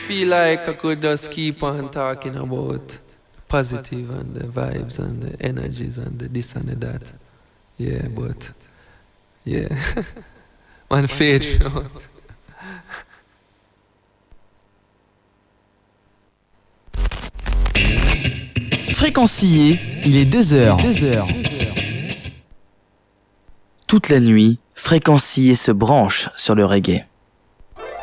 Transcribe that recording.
feel like I could just keep on talking about positive and the vibes and the energies and the this and the that. Yeah, but yeah, man, faith. Fréquencier, il est 2h. Toute la nuit, Fréquencier se branche sur le reggae.